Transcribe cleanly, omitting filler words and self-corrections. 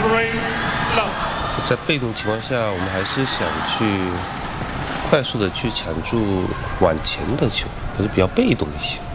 在被动情况下，我们还是想去快速的去抢住往前的球，还是比较被动一些。